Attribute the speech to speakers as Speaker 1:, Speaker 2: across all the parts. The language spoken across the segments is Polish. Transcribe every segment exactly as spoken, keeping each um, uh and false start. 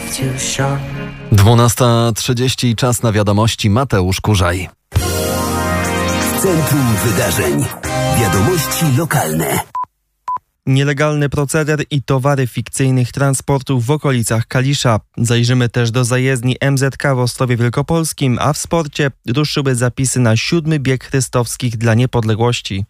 Speaker 1: dwunasta trzydzieści, czas na wiadomości. Mateusz Kurzaj.
Speaker 2: Centrum Wydarzeń. Wiadomości lokalne.
Speaker 3: Nielegalny proceder i towary fikcyjnych transportów w okolicach Kalisza. Zajrzymy też do zajezdni M Z K w Ostrowie Wielkopolskim, a w sporcie ruszyły zapisy na siódmy bieg Chrystowskich dla niepodległości.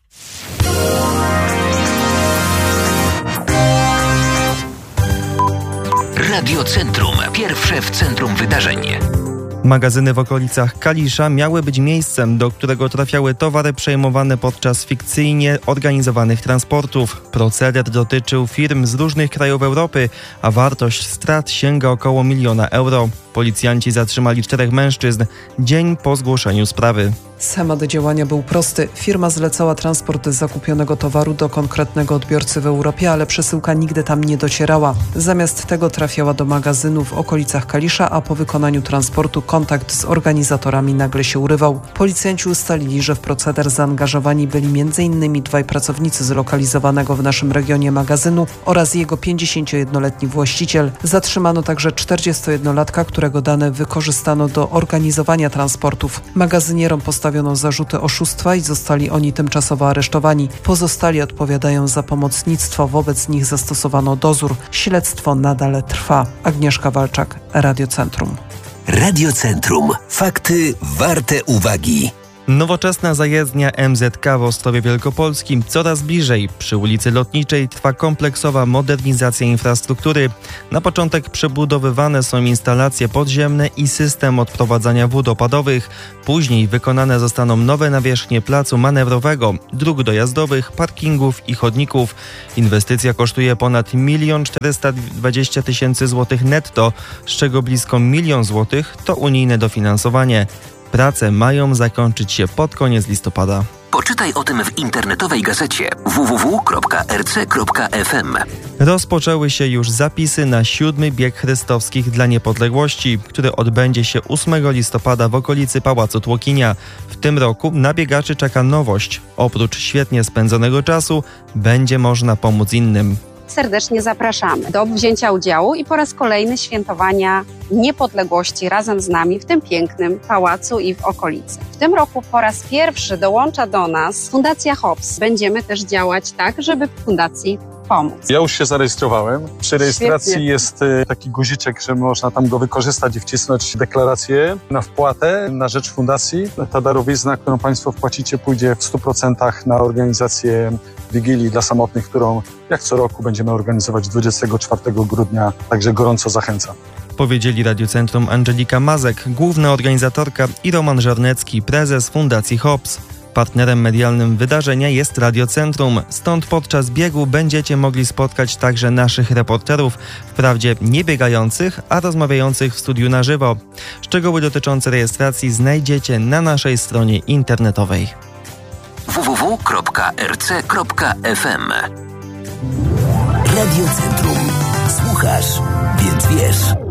Speaker 2: Radio Centrum. Pierwsze w centrum wydarzeń.
Speaker 3: Magazyny w okolicach Kalisza miały być miejscem, do którego trafiały towary przejmowane podczas fikcyjnie organizowanych transportów. Proceder dotyczył firm z różnych krajów Europy, a wartość strat sięga około miliona euro. Policjanci zatrzymali czterech mężczyzn dzień po zgłoszeniu sprawy.
Speaker 4: Schemat działania był prosty. Firma zlecała transport zakupionego towaru do konkretnego odbiorcy w Europie, ale przesyłka nigdy tam nie docierała. Zamiast tego trafiała do magazynu w okolicach Kalisza, a po wykonaniu transportu kontakt z organizatorami nagle się urywał. Policjanci ustalili, że w proceder zaangażowani byli m in dwaj pracownicy zlokalizowanego w naszym regionie magazynu oraz jego pięćdziesięciojednoletni właściciel. Zatrzymano także czterdziestojednolatka, którego dane wykorzystano do organizowania transportów. Magazynierom postawiono zarzuty oszustwa i zostali oni tymczasowo aresztowani. Pozostali odpowiadają za pomocnictwo, wobec nich zastosowano dozór. Śledztwo nadal trwa. Agnieszka Walczak, Radio Centrum.
Speaker 2: Radio Centrum. Fakty warte uwagi.
Speaker 3: Nowoczesna zajezdnia M Z K w Ostrowie Wielkopolskim coraz bliżej. Przy ulicy Lotniczej trwa kompleksowa modernizacja infrastruktury. Na początek przebudowywane są instalacje podziemne i system odprowadzania wód opadowych. Później wykonane zostaną nowe nawierzchnie placu manewrowego, dróg dojazdowych, parkingów i chodników. Inwestycja kosztuje ponad milion czterysta dwadzieścia tysięcy złotych netto, z czego blisko milion złotych to unijne dofinansowanie. Prace mają zakończyć się pod koniec listopada.
Speaker 2: Poczytaj o tym w internetowej gazecie w w w kropka r c kropka f m.
Speaker 3: Rozpoczęły się już zapisy na siódmy bieg Chrystowskich dla niepodległości, który odbędzie się ósmego listopada w okolicy Pałacu Tłokinia. W tym roku na biegaczy czeka nowość. Oprócz świetnie spędzonego czasu będzie można pomóc innym.
Speaker 5: Serdecznie zapraszamy do wzięcia udziału i po raz kolejny świętowania niepodległości razem z nami w tym pięknym pałacu i w okolicy. W tym roku po raz pierwszy dołącza do nas Fundacja Hops. Będziemy też działać tak, żeby fundacji pomóc.
Speaker 6: Ja już się zarejestrowałem. Przy rejestracji
Speaker 5: Świetnie.
Speaker 6: jest taki guziczek, że można tam go wykorzystać i wcisnąć deklarację na wpłatę na rzecz fundacji. Ta darowizna, którą Państwo wpłacicie, pójdzie w stu procentach na organizację Wigilii dla Samotnych, którą jak co roku będziemy organizować dwudziestego czwartego grudnia, także gorąco zachęcam.
Speaker 3: Powiedzieli Radiu Centrum Angelika Mazek, główna organizatorka, i Roman Żarnecki, prezes Fundacji Hops. Partnerem medialnym wydarzenia jest Radio Centrum, stąd podczas biegu będziecie mogli spotkać także naszych reporterów, wprawdzie nie biegających, a rozmawiających w studiu na żywo. Szczegóły dotyczące rejestracji znajdziecie na naszej stronie internetowej.
Speaker 2: w w w kropka r c kropka f m. Radio Centrum. Słuchasz, więc wiesz.